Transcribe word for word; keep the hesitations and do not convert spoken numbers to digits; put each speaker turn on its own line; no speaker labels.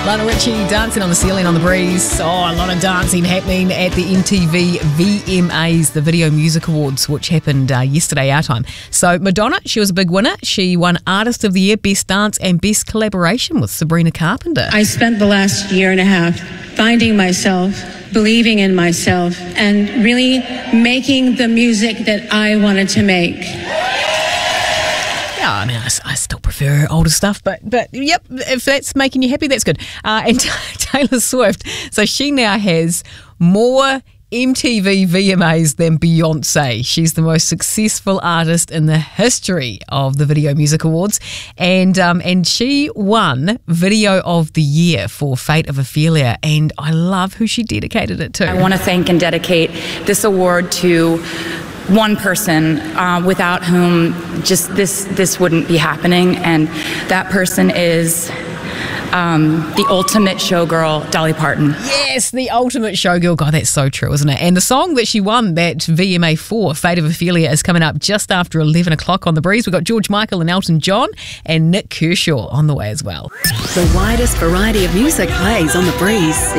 Lionel Richie dancing on the ceiling on the breeze. Oh, a lot of dancing happening at the M T V V M As, the Video Music Awards, which happened uh, yesterday our time. So Madonna, she was a big winner. She won Artist of the Year, Best Dance and Best Collaboration with Sabrina Carpenter.
I spent the last year and a half finding myself, believing in myself, and really making the music that I wanted to make.
Yeah, I mean, I, I still prefer older stuff, but but yep, if that's making you happy, that's good. Uh, and Taylor Swift, so she now has more M T V V M As than Beyonce. She's the most successful artist in the history of the Video Music Awards, and um, and she won Video of the Year for Fate of Ophelia, and I love who she dedicated it to.
I want to thank and dedicate this award to one person uh, without whom just this this wouldn't be happening, and that person is um, the ultimate showgirl, Dolly Parton.
Yes, the ultimate showgirl. God, that's so true, isn't it? And the song that she won that V M A for, Fate of Ophelia, is coming up just after eleven o'clock on The Breeze. We've got George Michael and Elton John and Nick Kershaw on the way as well.
The widest variety of music plays on The Breeze.